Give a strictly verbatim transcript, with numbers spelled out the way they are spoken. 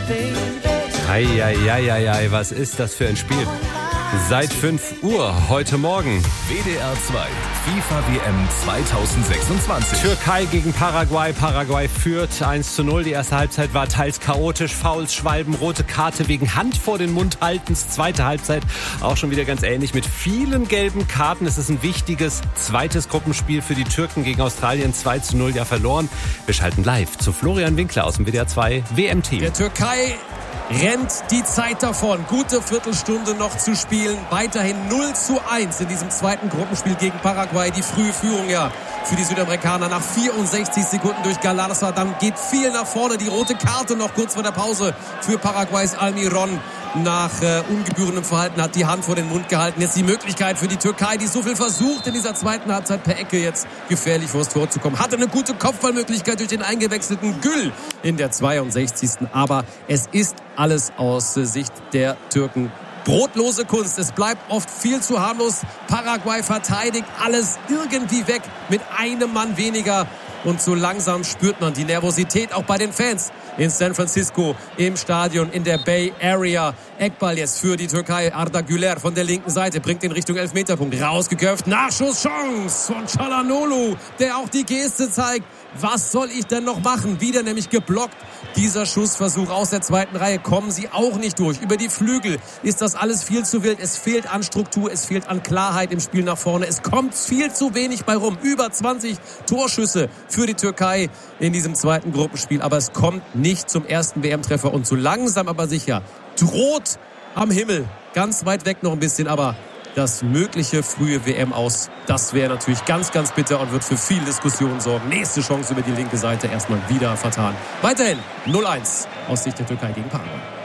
Eieieiei, was ist das für ein Spiel? Seit fünf Uhr heute Morgen. W D R zwei, FIFA W M zweitausendsechsundzwanzig. Türkei gegen Paraguay. Paraguay führt eins zu null. Die erste Halbzeit war teils chaotisch. Fouls, Schwalben, rote Karte wegen Hand vor den Mund haltens. Zweite Halbzeit auch schon wieder ganz ähnlich mit vielen gelben Karten. Es ist ein wichtiges zweites Gruppenspiel für die Türken gegen Australien. zwei zu null ja verloren. Wir schalten live zu Florian Winkler aus dem W D R zwei W M-Team. Der Türkei rennt die Zeit davon. Gute Viertelstunde noch zu spielen. Weiterhin null zu eins in diesem zweiten Gruppenspiel gegen Paraguay. Die frühe Führung ja für die Südamerikaner nach vierundsechzig Sekunden durch Galarza. Dann geht viel nach vorne. Die rote Karte noch kurz vor der Pause für Paraguays Almiron. Nach äh, ungebührendem Verhalten hat die Hand vor den Mund gehalten. Jetzt die Möglichkeit für die Türkei, die so viel versucht, in dieser zweiten Halbzeit per Ecke jetzt gefährlich vors Tor zu kommen. Hatte eine gute Kopfballmöglichkeit durch den eingewechselten Gül in der zweiundsechzigsten Aber es ist alles aus äh, Sicht der Türken brotlose Kunst. Es bleibt oft viel zu harmlos. Paraguay verteidigt alles irgendwie weg mit einem Mann weniger. Und so langsam spürt man die Nervosität auch bei den Fans in San Francisco im Stadion in der Bay Area. Eckball jetzt für die Türkei. Arda Güler von der linken Seite bringt in Richtung Elfmeterpunkt. Rausgeköpft. Nachschusschance von Çalhanoğlu, der auch die Geste zeigt. Was soll ich denn noch machen? Wieder nämlich geblockt. Dieser Schussversuch aus der zweiten Reihe, kommen sie auch nicht durch. Über die Flügel ist das alles viel zu wild. Es fehlt an Struktur, es fehlt an Klarheit im Spiel nach vorne. Es kommt viel zu wenig bei rum. Über zwanzig Torschüsse für die Türkei in diesem zweiten Gruppenspiel. Aber es kommt nicht zum ersten W M-Treffer. Und so langsam aber sicher droht am Himmel, ganz weit weg noch ein bisschen, aber das mögliche frühe W M-Aus, das wäre natürlich ganz, ganz bitter und wird für viel Diskussion sorgen. Nächste Chance über die linke Seite erstmal wieder vertan. Weiterhin null eins aus Sicht der Türkei gegen Paraguay.